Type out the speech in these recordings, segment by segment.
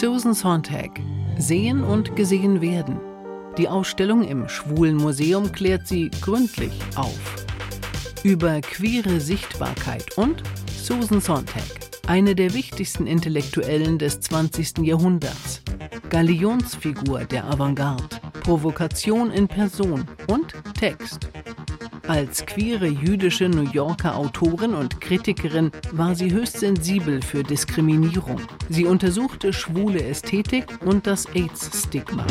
Susan Sontag. Sehen und gesehen werden. Die Ausstellung im Schwulen Museum klärt sie gründlich auf. Über queere Sichtbarkeit und Susan Sontag, eine der wichtigsten Intellektuellen des 20. Jahrhunderts. Galionsfigur der Avantgarde, Provokation in Person und Text. Als queere jüdische New Yorker Autorin und Kritikerin war sie höchst sensibel für Diskriminierung. Sie untersuchte schwule Ästhetik und das AIDS-Stigma.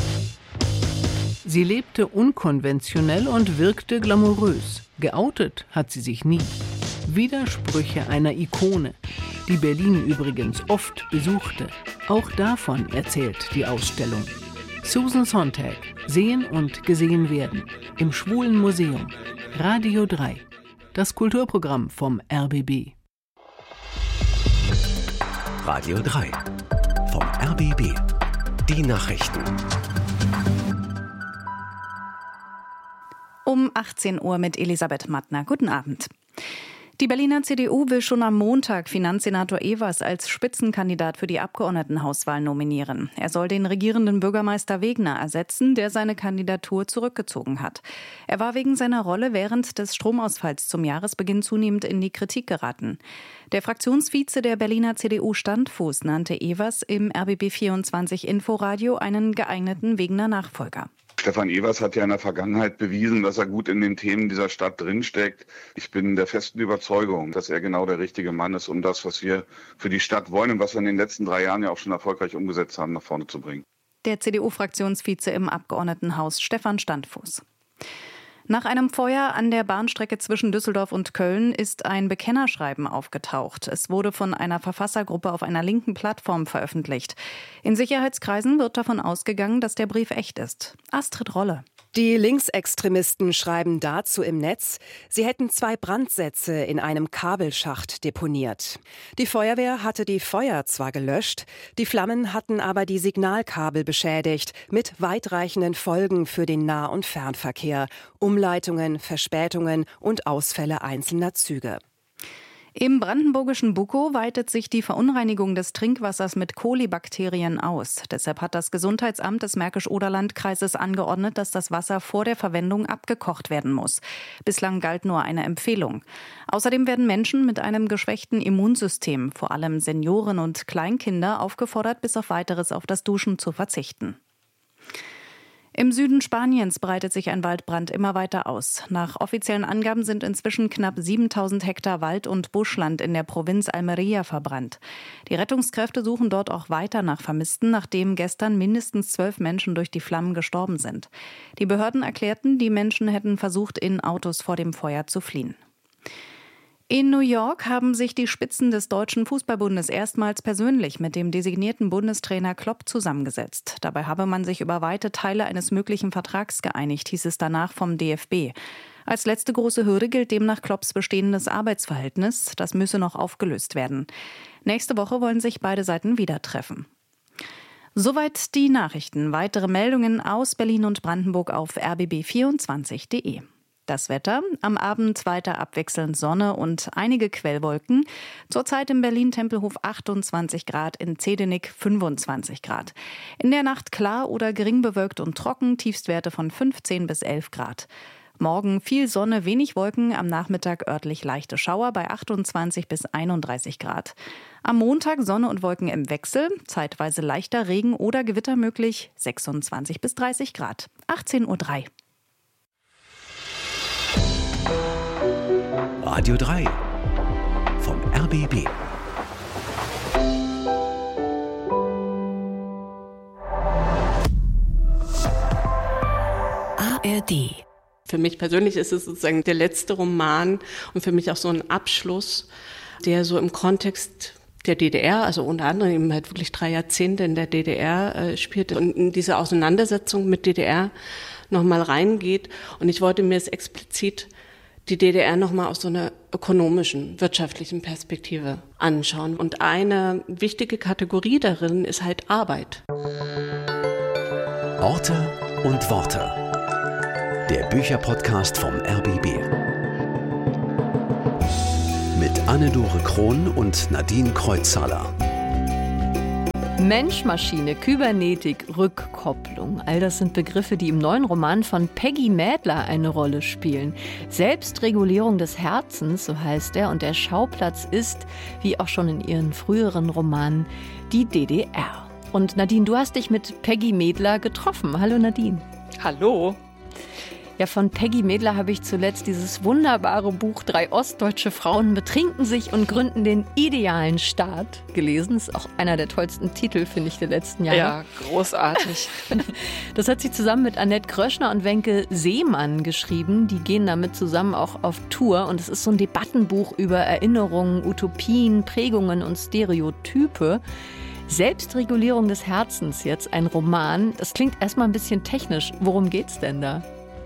Sie lebte unkonventionell und wirkte glamourös. Geoutet hat sie sich nie. Widersprüche einer Ikone, die Berlin übrigens oft besuchte. Auch davon erzählt die Ausstellung. Susan Sontag, Sehen und gesehen werden. Im Schwulen Museum. Radio 3. Das Kulturprogramm vom RBB. Radio 3. Vom RBB. Die Nachrichten. Um 18 Uhr mit Elisabeth Mattner. Guten Abend. Die Berliner CDU will schon am Montag Finanzsenator Evers als Spitzenkandidat für die Abgeordnetenhauswahl nominieren. Er soll den regierenden Bürgermeister Wegner ersetzen, der seine Kandidatur zurückgezogen hat. Er war wegen seiner Rolle während des Stromausfalls zum Jahresbeginn zunehmend in die Kritik geraten. Der Fraktionsvize der Berliner CDU Standfuß nannte Evers im RBB24 Inforadio einen geeigneten Wegner Nachfolger. Stefan Evers hat ja in der Vergangenheit bewiesen, dass er gut in den Themen dieser Stadt drinsteckt. Ich bin der festen Überzeugung, dass er genau der richtige Mann ist, um das, was wir für die Stadt wollen und was wir in den letzten 3 Jahren ja auch schon erfolgreich umgesetzt haben, nach vorne zu bringen. Der CDU-Fraktionsvize im Abgeordnetenhaus Stefan Standfuß. Nach einem Feuer an der Bahnstrecke zwischen Düsseldorf und Köln ist ein Bekennerschreiben aufgetaucht. Es wurde von einer Verfassergruppe auf einer linken Plattform veröffentlicht. In Sicherheitskreisen wird davon ausgegangen, dass der Brief echt ist. Astrid Rolle. Die Linksextremisten schreiben dazu im Netz, sie hätten 2 Brandsätze in einem Kabelschacht deponiert. Die Feuerwehr hatte die Feuer zwar gelöscht, die Flammen hatten aber die Signalkabel beschädigt, mit weitreichenden Folgen für den Nah- und Fernverkehr, Umleitungen, Verspätungen und Ausfälle einzelner Züge. Im brandenburgischen Bukow weitet sich die Verunreinigung des Trinkwassers mit Kolibakterien aus. Deshalb hat das Gesundheitsamt des Märkisch-Oderland-Kreises angeordnet, dass das Wasser vor der Verwendung abgekocht werden muss. Bislang galt nur eine Empfehlung. Außerdem werden Menschen mit einem geschwächten Immunsystem, vor allem Senioren und Kleinkinder, aufgefordert, bis auf Weiteres auf das Duschen zu verzichten. Im Süden Spaniens breitet sich ein Waldbrand immer weiter aus. Nach offiziellen Angaben sind inzwischen knapp 7000 Hektar Wald- und Buschland in der Provinz Almería verbrannt. Die Rettungskräfte suchen dort auch weiter nach Vermissten, nachdem gestern mindestens 12 Menschen durch die Flammen gestorben sind. Die Behörden erklärten, die Menschen hätten versucht, in Autos vor dem Feuer zu fliehen. In New York haben sich die Spitzen des Deutschen Fußballbundes erstmals persönlich mit dem designierten Bundestrainer Klopp zusammengesetzt. Dabei habe man sich über weite Teile eines möglichen Vertrags geeinigt, hieß es danach vom DFB. Als letzte große Hürde gilt demnach Klopps bestehendes Arbeitsverhältnis. Das müsse noch aufgelöst werden. Nächste Woche wollen sich beide Seiten wieder treffen. Soweit die Nachrichten. Weitere Meldungen aus Berlin und Brandenburg auf rbb24.de. Das Wetter, am Abend weiter abwechselnd Sonne und einige Quellwolken. Zurzeit in Berlin-Tempelhof 28 Grad, in Zehdenick 25 Grad. In der Nacht klar oder gering bewölkt und trocken, Tiefstwerte von 15 bis 11 Grad. Morgen viel Sonne, wenig Wolken, am Nachmittag örtlich leichte Schauer bei 28 bis 31 Grad. Am Montag Sonne und Wolken im Wechsel, zeitweise leichter Regen oder Gewitter möglich, 26 bis 30 Grad. 18:03 Uhr. Radio 3 vom RBB. ARD. Für mich persönlich ist es sozusagen der letzte Roman und für mich auch so ein Abschluss, der so im Kontext der DDR, also unter anderem eben halt wirklich 3 Jahrzehnte in der DDR spielt und in diese Auseinandersetzung mit DDR nochmal reingeht. Und ich wollte mir es explizit die DDR nochmal aus so einer ökonomischen, wirtschaftlichen Perspektive anschauen. Und eine wichtige Kategorie darin ist halt Arbeit. Orte und Worte. Der Bücherpodcast vom RBB. Mit Anne-Dore Krohn und Nadine Kreuzhaler. Mensch, Maschine, Kybernetik, Rückkopplung. All das sind Begriffe, die im neuen Roman von Peggy Mädler eine Rolle spielen. Selbstregulierung des Herzens, so heißt er. Und der Schauplatz ist, wie auch schon in ihren früheren Romanen, die DDR. Und Nadine, du hast dich mit Peggy Mädler getroffen. Hallo Nadine. Hallo. Ja, von Peggy Mädler habe ich zuletzt dieses wunderbare Buch 3 ostdeutsche Frauen betrinken sich und gründen den idealen Staat gelesen. Ist auch einer der tollsten Titel, finde ich, der letzten Jahre. Ja, großartig. Das hat sie zusammen mit Annette Kröschner und Wenke Seemann geschrieben. Die gehen damit zusammen auch auf Tour. Und es ist so ein Debattenbuch über Erinnerungen, Utopien, Prägungen und Stereotype. Selbstregulierung des Herzens, jetzt ein Roman. Das klingt erstmal ein bisschen technisch. Worum geht's denn da?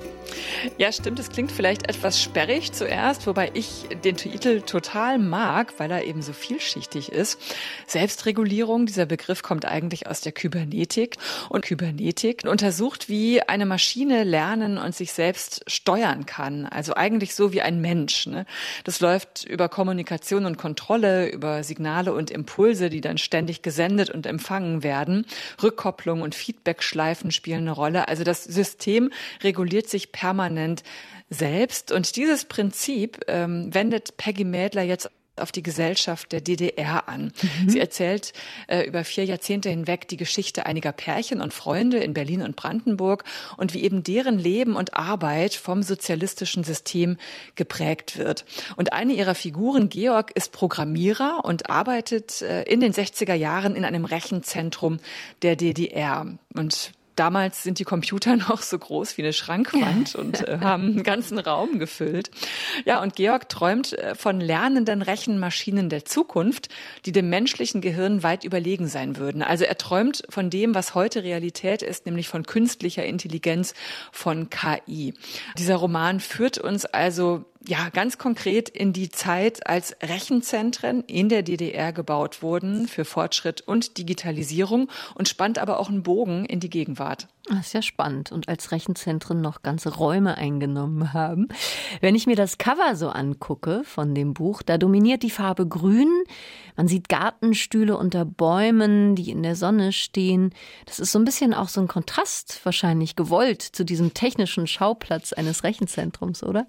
Ja, stimmt, es klingt vielleicht etwas sperrig zuerst, wobei ich den Titel total mag, weil er eben so vielschichtig ist. Selbstregulierung, dieser Begriff kommt eigentlich aus der Kybernetik. Und Kybernetik untersucht, wie eine Maschine lernen und sich selbst steuern kann. Also eigentlich so wie ein Mensch. Ne? Das läuft über Kommunikation und Kontrolle, über Signale und Impulse, die dann ständig gesendet und empfangen werden. Rückkopplung und Feedbackschleifen spielen eine Rolle. Also das System reguliert sich permanent selbst. Und dieses Prinzip wendet Peggy Mädler jetzt auf die Gesellschaft der DDR an. Sie erzählt über 4 Jahrzehnte hinweg die Geschichte einiger Pärchen und Freunde in Berlin und Brandenburg und wie eben deren Leben und Arbeit vom sozialistischen System geprägt wird. Und eine ihrer Figuren, Georg, ist Programmierer und arbeitet in den 60er Jahren in einem Rechenzentrum der DDR. Und damals sind die Computer noch so groß wie eine Schrankwand und haben einen ganzen Raum gefüllt. Ja, und Georg träumt von lernenden Rechenmaschinen der Zukunft, die dem menschlichen Gehirn weit überlegen sein würden. Also er träumt von dem, was heute Realität ist, nämlich von künstlicher Intelligenz, von KI. Dieser Roman führt uns also ganz konkret in die Zeit, als Rechenzentren in der DDR gebaut wurden für Fortschritt und Digitalisierung und spannt aber auch einen Bogen in die Gegenwart. Das ist ja spannend. Und als Rechenzentren noch ganze Räume eingenommen haben. Wenn ich mir das Cover so angucke von dem Buch, da dominiert die Farbe Grün. Man sieht Gartenstühle unter Bäumen, die in der Sonne stehen. Das ist so ein bisschen auch so ein Kontrast wahrscheinlich gewollt zu diesem technischen Schauplatz eines Rechenzentrums, oder?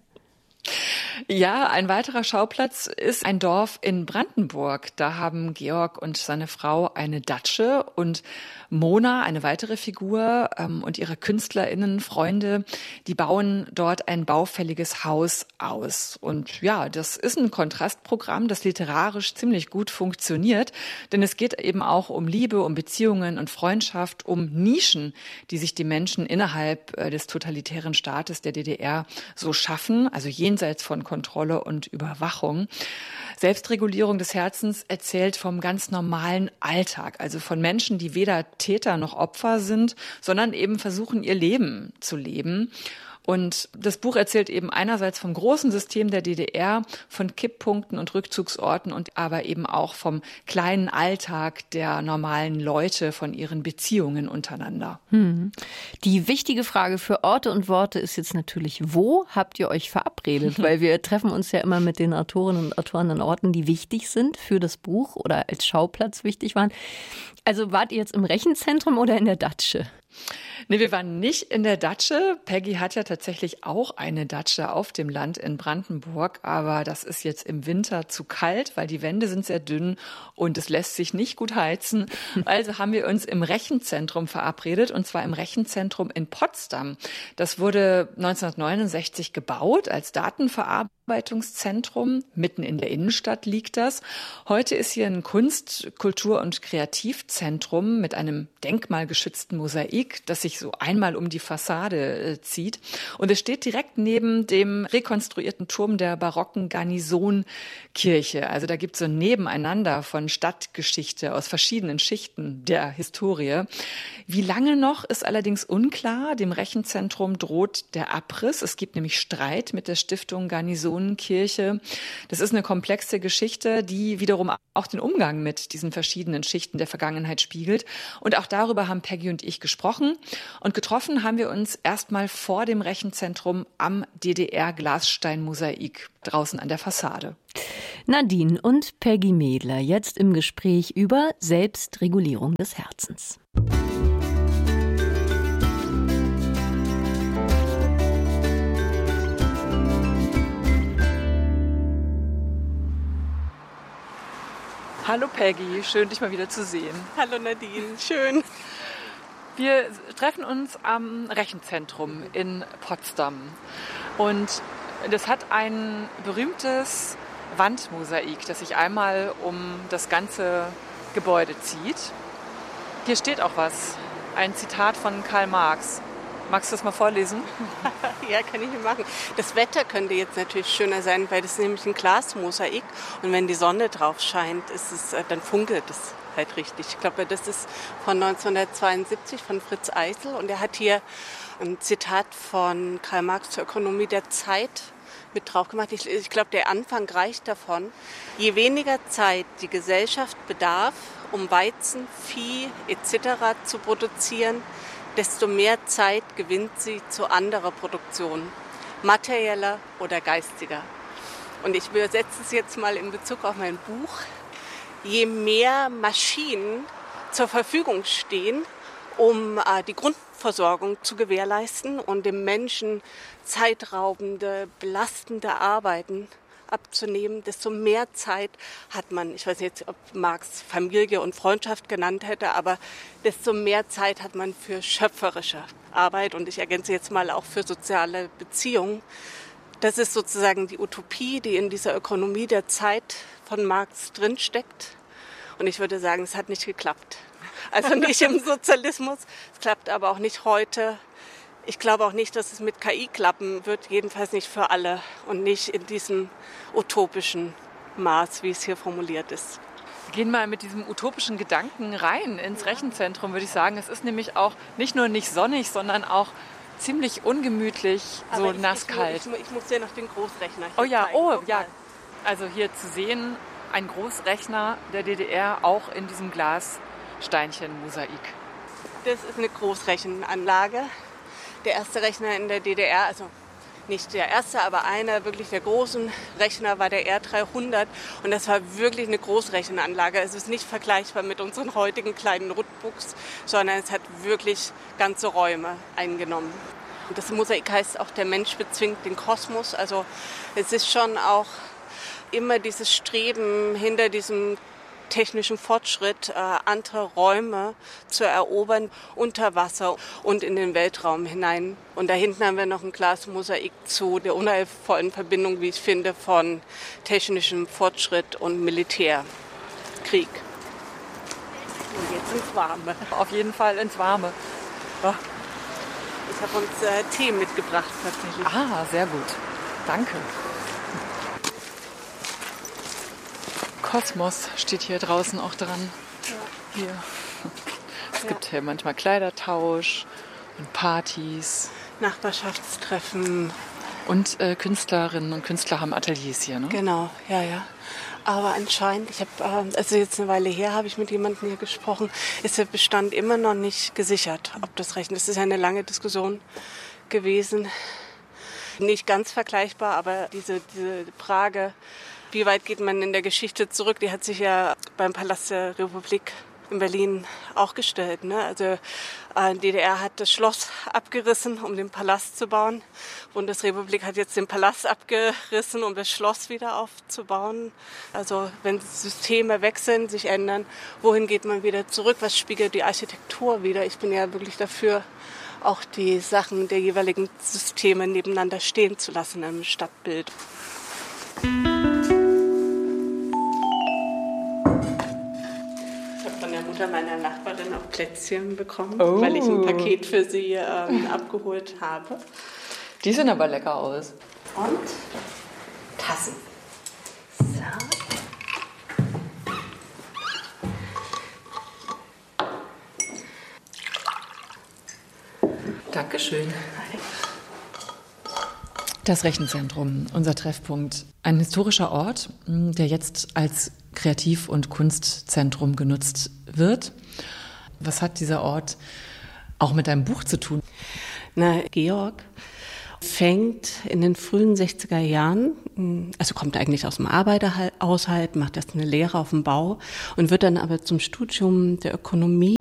Ja, ein weiterer Schauplatz ist ein Dorf in Brandenburg. Da haben Georg und seine Frau eine Datsche und Mona, eine weitere Figur, und ihre KünstlerInnen, Freunde, die bauen dort ein baufälliges Haus aus. Und ja, das ist ein Kontrastprogramm, das literarisch ziemlich gut funktioniert, denn es geht eben auch um Liebe, um Beziehungen und Freundschaft, um Nischen, die sich die Menschen innerhalb des totalitären Staates der DDR so schaffen, also jenseits von Kontrolle und Überwachung. Selbstregulierung des Herzens erzählt vom ganz normalen Alltag, also von Menschen, die weder Täter noch Opfer sind, sondern eben versuchen, ihr Leben zu leben. Und das Buch erzählt eben einerseits vom großen System der DDR, von Kipppunkten und Rückzugsorten und aber eben auch vom kleinen Alltag der normalen Leute, von ihren Beziehungen untereinander. Die wichtige Frage für Orte und Worte ist jetzt natürlich, wo habt ihr euch verabredet? Weil wir treffen uns ja immer mit den Autorinnen und Autoren an Orten, die wichtig sind für das Buch oder als Schauplatz wichtig waren. Also wart ihr jetzt im Rechenzentrum oder in der Datsche? Nee, wir waren nicht in der Datsche. Peggy hat ja tatsächlich auch eine Datsche auf dem Land in Brandenburg, aber das ist jetzt im Winter zu kalt, weil die Wände sind sehr dünn und es lässt sich nicht gut heizen. Also haben wir uns im Rechenzentrum verabredet, und zwar im Rechenzentrum in Potsdam. Das wurde 1969 gebaut als Datenverarbeitungszentrum. Mitten in der Innenstadt liegt das. Heute ist hier ein Kunst-, Kultur- und Kreativzentrum mit einem denkmalgeschützten Mosaik, das sich so einmal um die Fassade zieht. Und es steht direkt neben dem rekonstruierten Turm der barocken Garnisonkirche. Also da gibt es so ein Nebeneinander von Stadtgeschichte aus verschiedenen Schichten der Historie. Wie lange noch, ist allerdings unklar. Dem Rechenzentrum droht der Abriss. Es gibt nämlich Streit mit der Stiftung Garnison Frauenkirche. Das ist eine komplexe Geschichte, die wiederum auch den Umgang mit diesen verschiedenen Schichten der Vergangenheit spiegelt. Und auch darüber haben Peggy und ich gesprochen. Und getroffen haben wir uns erstmal vor dem Rechenzentrum am DDR-Glassteinmosaik draußen an der Fassade. Nadine und Peggy Mädler jetzt im Gespräch über Selbstregulierung des Herzens. Hallo Peggy, schön dich mal wieder zu sehen. Hallo Nadine, schön. Wir treffen uns am Rechenzentrum in Potsdam und das hat ein berühmtes Wandmosaik, das sich einmal um das ganze Gebäude zieht. Hier steht auch was, ein Zitat von Karl Marx. Magst du das mal vorlesen? Ja, kann ich machen. Das Wetter könnte jetzt natürlich schöner sein, weil das ist nämlich ein Glasmosaik. Und wenn die Sonne drauf scheint, dann funkelt es halt richtig. Ich glaube, das ist von 1972 von Fritz Eisel. Und er hat hier ein Zitat von Karl Marx zur Ökonomie der Zeit mit drauf gemacht. Ich glaube, der Anfang reicht davon. Je weniger Zeit die Gesellschaft bedarf, um Weizen, Vieh etc. zu produzieren, desto mehr Zeit gewinnt sie zu anderer Produktion, materieller oder geistiger. Und ich übersetze es jetzt mal in Bezug auf mein Buch. Je mehr Maschinen zur Verfügung stehen, um die Grundversorgung zu gewährleisten und dem Menschen zeitraubende, belastende Arbeiten abzunehmen, desto mehr Zeit hat man, ich weiß nicht, ob Marx Familie und Freundschaft genannt hätte, aber desto mehr Zeit hat man für schöpferische Arbeit und ich ergänze jetzt mal auch für soziale Beziehungen. Das ist sozusagen die Utopie, die in dieser Ökonomie der Zeit von Marx drinsteckt. Und ich würde sagen, es hat nicht geklappt. Also nicht im Sozialismus, es klappt aber auch nicht heute. Ich glaube auch nicht, dass es mit KI klappen wird, jedenfalls nicht für alle und nicht in diesem utopischen Maß, wie es hier formuliert ist. Wir gehen mal mit diesem utopischen Gedanken rein ins Rechenzentrum, würde ich sagen. Es ist nämlich auch nicht nur nicht sonnig, sondern auch ziemlich ungemütlich, so nasskalt. Ich muss dir noch den Großrechner hier zeigen. Ja. Also hier zu sehen, ein Großrechner der DDR, auch in diesem Glassteinchen-Mosaik. Das ist eine Großrechenanlage. Der erste Rechner in der DDR, also nicht der erste, aber einer wirklich der großen Rechner war der R300 und das war wirklich eine Großrechenanlage. Es ist nicht vergleichbar mit unseren heutigen kleinen Notebooks, sondern es hat wirklich ganze Räume eingenommen. Und das Mosaik heißt auch, der Mensch bezwingt den Kosmos. Also es ist schon auch immer dieses Streben hinter diesem technischen Fortschritt, andere Räume zu erobern, unter Wasser und in den Weltraum hinein. Und da hinten haben wir noch ein Glasmosaik zu der unheilvollen Verbindung, wie ich finde, von technischem Fortschritt und Militärkrieg. Und jetzt ins Warme. Auf jeden Fall ins Warme. Oh. Ich habe uns Tee mitgebracht tatsächlich. Ah, sehr gut. Danke. Kosmos steht hier draußen auch dran. Ja. Hier. Es gibt hier manchmal Kleidertausch und Partys. Nachbarschaftstreffen. Und Künstlerinnen und Künstler haben Ateliers hier, ne? Genau, ja. Aber anscheinend, ich habe, also jetzt eine Weile her, habe ich mit jemandem hier gesprochen, ist der Bestand immer noch nicht gesichert, ob das reicht. Das ist ja eine lange Diskussion gewesen. Nicht ganz vergleichbar, aber diese Frage, wie weit geht man in der Geschichte zurück, die hat sich ja beim Palast der Republik in Berlin auch gestellt. Ne? Also die DDR hat das Schloss abgerissen, um den Palast zu bauen. Die Bundesrepublik hat jetzt den Palast abgerissen, um das Schloss wieder aufzubauen. Also wenn Systeme wechseln, sich ändern, wohin geht man wieder zurück? Was spiegelt die Architektur wieder? Ich bin ja wirklich dafür, auch die Sachen der jeweiligen Systeme nebeneinander stehen zu lassen im Stadtbild. Meiner Nachbarin auch Plätzchen bekommen, weil ich ein Paket für sie abgeholt habe. Die sehen aber lecker aus. Und Tassen. So. Dankeschön. Das Rechenzentrum, unser Treffpunkt. Ein historischer Ort, der jetzt als Kreativ- und Kunstzentrum genutzt wird. Was hat dieser Ort auch mit deinem Buch zu tun? Na, Georg fängt in den frühen 60er Jahren, also kommt eigentlich aus dem Arbeiterhaushalt, macht erst eine Lehre auf dem Bau und wird dann aber zum Studium der Ökonomie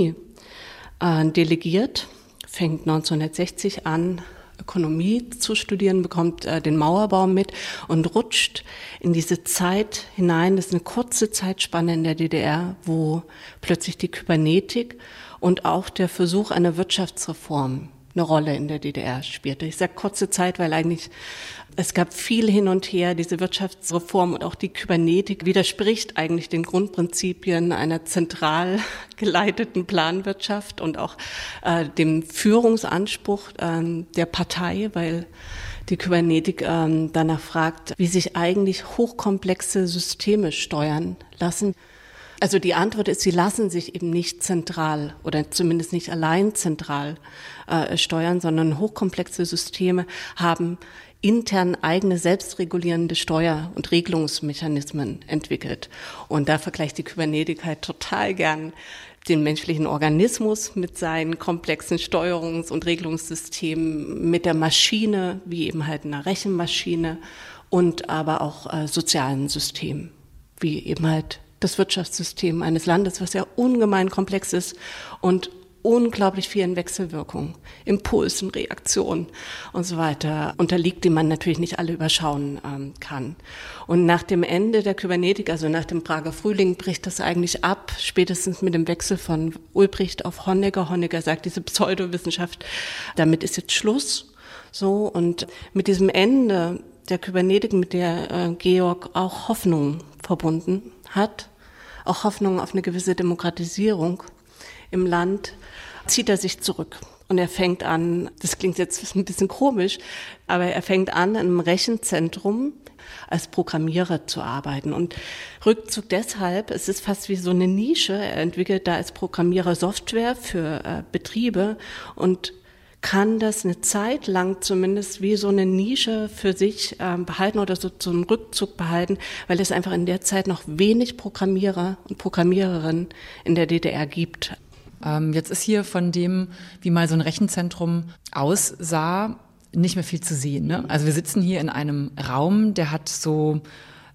delegiert, fängt 1960 an, Ökonomie zu studieren, bekommt den Mauerbau mit und rutscht in diese Zeit hinein. Das ist eine kurze Zeitspanne in der DDR, wo plötzlich die Kybernetik und auch der Versuch einer Wirtschaftsreform eine Rolle in der DDR spielte. Ich sage kurze Zeit, weil eigentlich es gab viel hin und her. Diese Wirtschaftsreform und auch die Kybernetik widerspricht eigentlich den Grundprinzipien einer zentral geleiteten Planwirtschaft und auch dem Führungsanspruch der Partei, weil die Kybernetik danach fragt, wie sich eigentlich hochkomplexe Systeme steuern lassen. Also die Antwort ist, sie lassen sich eben nicht zentral oder zumindest nicht allein zentral steuern, sondern hochkomplexe Systeme haben intern eigene selbstregulierende Steuer- und Regelungsmechanismen entwickelt. Und da vergleicht die Kybernetik halt total gern den menschlichen Organismus mit seinen komplexen Steuerungs- und Regelungssystemen, mit der Maschine, wie eben halt einer Rechenmaschine und aber auch sozialen Systemen, wie eben halt das Wirtschaftssystem eines Landes, was ja ungemein komplex ist und unglaublich vielen Wechselwirkungen, Impulsen, Reaktionen und so weiter unterliegt, die man natürlich nicht alle überschauen kann. Und nach dem Ende der Kybernetik, also nach dem Prager Frühling, bricht das eigentlich ab, spätestens mit dem Wechsel von Ulbricht auf Honecker. Honecker sagt, diese Pseudowissenschaft, damit ist jetzt Schluss. So, und mit diesem Ende der Kybernetik, mit der Georg auch Hoffnung verbunden hat, auch Hoffnung auf eine gewisse Demokratisierung im Land, zieht er sich zurück. Und er fängt an, das klingt jetzt ein bisschen komisch, aber er fängt an, in einem Rechenzentrum als Programmierer zu arbeiten. Und Rückzug deshalb, es ist fast wie so eine Nische, er entwickelt da als Programmierer Software für Betriebe und kann das eine Zeit lang zumindest wie so eine Nische für sich behalten oder so einen Rückzug behalten, weil es einfach in der Zeit noch wenig Programmierer und Programmiererinnen in der DDR gibt. Jetzt ist hier von dem, wie mal so ein Rechenzentrum aussah, nicht mehr viel zu sehen, ne? Also wir sitzen hier in einem Raum, der hat so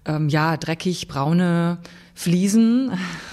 dreckig braune Fliesen,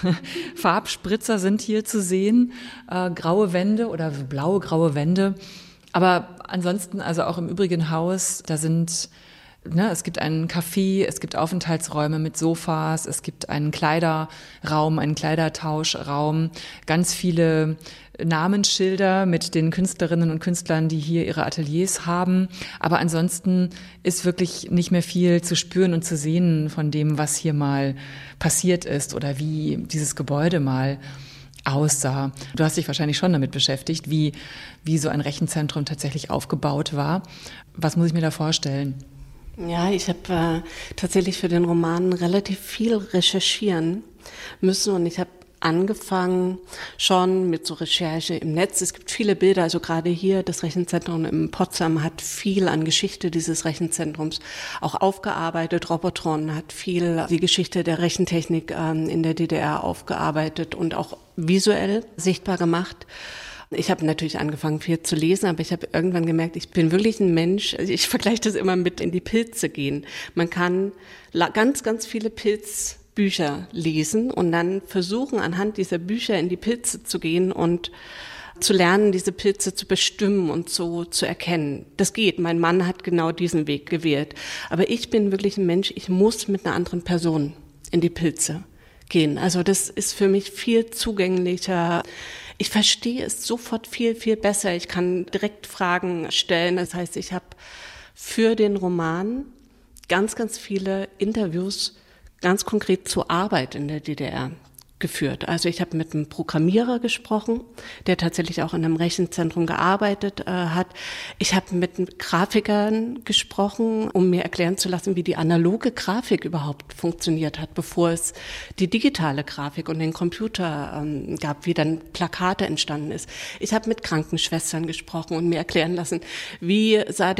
Farbspritzer sind hier zu sehen, graue Wände oder blaue, graue Wände. Aber ansonsten, also auch im übrigen Haus, da sind, es gibt einen Café, es gibt Aufenthaltsräume mit Sofas, es gibt einen Kleiderraum, einen Kleidertauschraum, ganz viele Namensschilder mit den Künstlerinnen und Künstlern, die hier ihre Ateliers haben. Aber ansonsten ist wirklich nicht mehr viel zu spüren und zu sehen von dem, was hier mal passiert ist oder wie dieses Gebäude mal aussah. Du hast dich wahrscheinlich schon damit beschäftigt, wie so ein Rechenzentrum tatsächlich aufgebaut war. Was muss ich mir da vorstellen? Ja, ich habe tatsächlich für den Roman relativ viel recherchieren müssen und ich habe angefangen schon mit so Recherche im Netz. Es gibt viele Bilder, also gerade hier das Rechenzentrum in Potsdam hat viel an Geschichte dieses Rechenzentrums auch aufgearbeitet. Robotron hat viel die Geschichte der Rechentechnik in der DDR aufgearbeitet und auch visuell sichtbar gemacht. Ich habe natürlich angefangen, viel zu lesen, aber ich habe irgendwann gemerkt, ich bin wirklich ein Mensch, ich vergleiche das immer mit in die Pilze gehen. Man kann ganz, ganz viele Pilzbücher lesen und dann versuchen, anhand dieser Bücher in die Pilze zu gehen und zu lernen, diese Pilze zu bestimmen und so zu erkennen. Das geht. Mein Mann hat genau diesen Weg gewählt. Aber ich bin wirklich ein Mensch, ich muss mit einer anderen Person in die Pilze gehen. Also das ist für mich viel zugänglicher. Ich verstehe es sofort viel, viel besser. Ich kann direkt Fragen stellen. Das heißt, ich habe für den Roman ganz, ganz viele Interviews ganz konkret zur Arbeit in der DDR geführt. Also ich habe mit einem Programmierer gesprochen, der tatsächlich auch in einem Rechenzentrum gearbeitet hat. Ich habe mit Grafikern gesprochen, um mir erklären zu lassen, wie die analoge Grafik überhaupt funktioniert hat, bevor es die digitale Grafik und den Computer gab, wie dann Plakate entstanden ist. Ich habe mit Krankenschwestern gesprochen und mir erklären lassen, wie sah der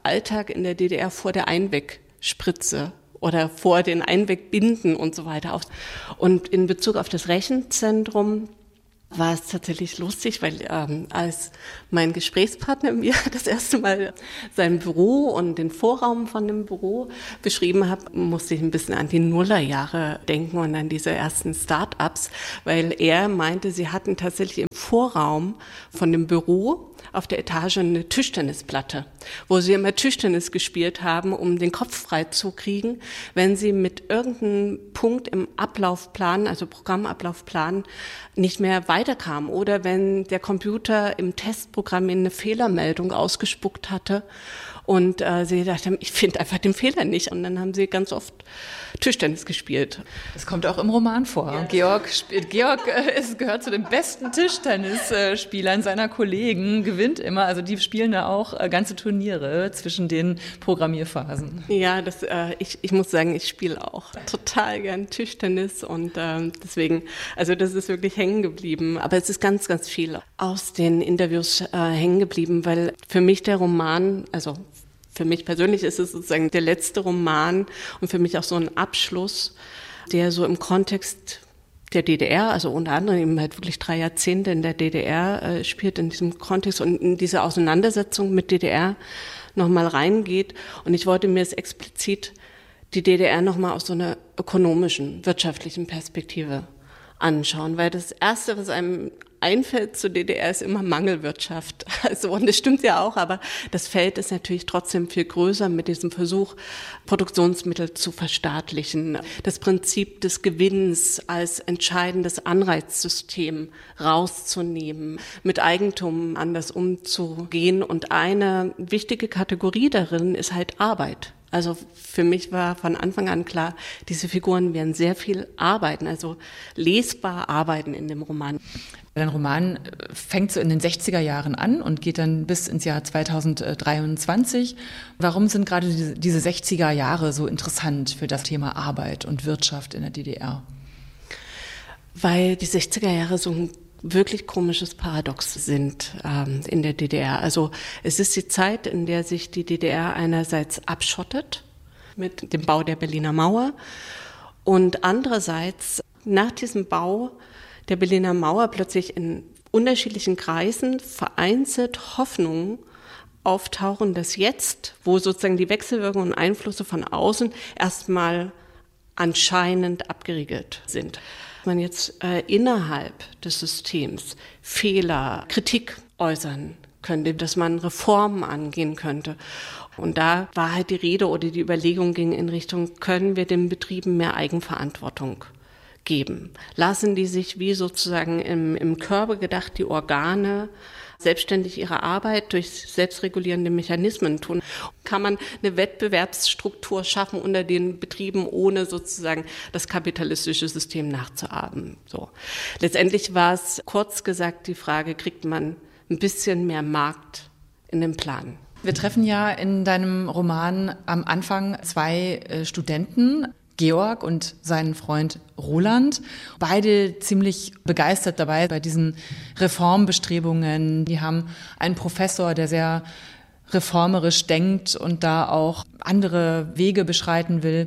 Alltag in der DDR vor der Einwegspritze oder vor den Einwegbinden und so weiter. Und in Bezug auf das Rechenzentrum war es tatsächlich lustig, weil als mein Gesprächspartner mir das erste Mal sein Büro und den Vorraum von dem Büro beschrieben hat, musste ich ein bisschen an die Nullerjahre denken und an diese ersten Start-ups, weil er meinte, sie hatten tatsächlich im Vorraum von dem Büro auf der Etage eine Tischtennisplatte, wo sie immer Tischtennis gespielt haben, um den Kopf frei zu kriegen, wenn sie mit irgendeinem Punkt im Ablaufplan, also Programmablaufplan, nicht mehr weiterkamen oder wenn der Computer im Testprogramm eine Fehlermeldung ausgespuckt hatte und sie gedacht haben, ich finde einfach den Fehler nicht. Und dann haben sie ganz oft Tischtennis gespielt. Das kommt auch im Roman vor. Ja. Georg gehört zu den besten Tischtennisspielern seiner Kollegen, gewinnt immer. Also die spielen da auch ganze Turniere zwischen den Programmierphasen. Ja, ich muss sagen, ich spiele auch total gern Tischtennis und deswegen, also das ist wirklich hängen geblieben. Aber es ist ganz, ganz viel aus den Interviews hängen geblieben, weil für mich der Roman, also für mich persönlich ist es sozusagen der letzte Roman und für mich auch so ein Abschluss, der so im Kontext der DDR, also unter anderem eben halt wirklich 3 Jahrzehnte in der DDR spielt, in diesem Kontext und in diese Auseinandersetzung mit DDR nochmal reingeht. Und ich wollte mir es explizit die DDR nochmal aus so einer ökonomischen, wirtschaftlichen Perspektive anschauen, weil das Erste, was einem einfällt zur DDR, ist immer Mangelwirtschaft. Also, und das stimmt ja auch, aber das Feld ist natürlich trotzdem viel größer mit diesem Versuch, Produktionsmittel zu verstaatlichen, das Prinzip des Gewinns als entscheidendes Anreizsystem rauszunehmen, mit Eigentum anders umzugehen. Und eine wichtige Kategorie darin ist halt Arbeit. Also für mich war von Anfang an klar, diese Figuren werden sehr viel arbeiten, also lesbar arbeiten in dem Roman. Dein Roman fängt so in den 60er Jahren an und geht dann bis ins Jahr 2023. Warum sind gerade diese 60er Jahre so interessant für das Thema Arbeit und Wirtschaft in der DDR? Weil die 60er Jahre so ein wirklich komisches Paradox sind in der DDR. Also es ist die Zeit, in der sich die DDR einerseits abschottet mit dem Bau der Berliner Mauer und andererseits nach diesem Bau der Berliner Mauer plötzlich in unterschiedlichen Kreisen vereinzelt Hoffnungen auftauchen, dass jetzt, wo sozusagen die Wechselwirkungen und Einflüsse von außen erstmal anscheinend abgeriegelt sind, man jetzt innerhalb des Systems Fehler, Kritik äußern könnte, dass man Reformen angehen könnte. Und da war halt die Rede oder die Überlegung ging in Richtung, können wir den Betrieben mehr Eigenverantwortung geben? Lassen die sich wie sozusagen im Körper gedacht die Organe selbstständig ihre Arbeit durch selbstregulierende Mechanismen tun? Kann man eine Wettbewerbsstruktur schaffen unter den Betrieben, ohne sozusagen das kapitalistische System nachzuahmen? So. Letztendlich war es kurz gesagt die Frage, kriegt man ein bisschen mehr Markt in den Plan? Wir treffen ja in deinem Roman am Anfang 2 Studenten, Georg und seinen Freund Roland, beide ziemlich begeistert dabei bei diesen Reformbestrebungen. Die haben einen Professor, der sehr reformerisch denkt und da auch andere Wege beschreiten will.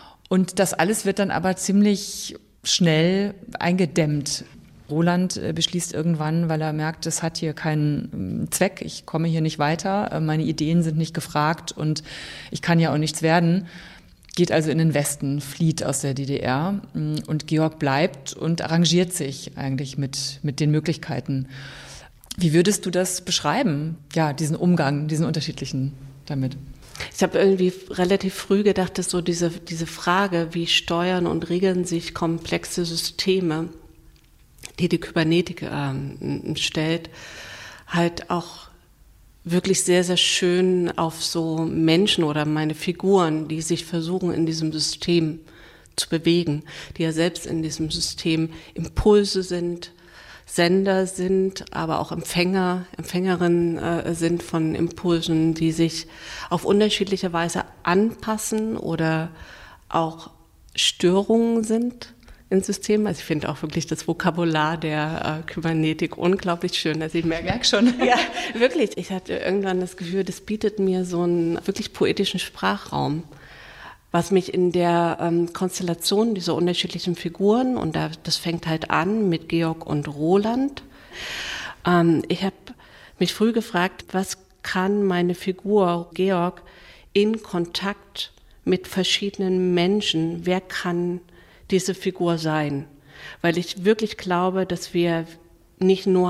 Und das alles wird dann aber ziemlich schnell eingedämmt. Roland beschließt irgendwann, weil er merkt, es hat hier keinen Zweck, ich komme hier nicht weiter, meine Ideen sind nicht gefragt und ich kann ja auch nichts werden, geht also in den Westen, flieht aus der DDR und Georg bleibt und arrangiert sich eigentlich mit den Möglichkeiten. Wie würdest du das beschreiben, ja, diesen Umgang, diesen unterschiedlichen damit? Ich habe irgendwie relativ früh gedacht, dass so diese Frage, wie steuern und regeln sich komplexe Systeme, die Kybernetik stellt, halt auch wirklich sehr, sehr schön auf so Menschen oder meine Figuren, die sich versuchen, in diesem System zu bewegen, die ja selbst in diesem System Impulse sind, Sender sind, aber auch Empfängerinnen sind von Impulsen, die sich auf unterschiedliche Weise anpassen oder auch Störungen sind, ins System. Also ich finde auch wirklich das Vokabular der Kybernetik unglaublich schön. Also ich merke schon. Ja, wirklich. Ich hatte irgendwann das Gefühl, das bietet mir so einen wirklich poetischen Sprachraum, was mich in der Konstellation dieser unterschiedlichen Figuren, und das fängt halt an mit Georg und Roland. Ich habe mich früh gefragt, was kann meine Figur Georg in Kontakt mit verschiedenen Menschen, wer kann diese Figur sein? Weil ich wirklich glaube, dass wir nicht nur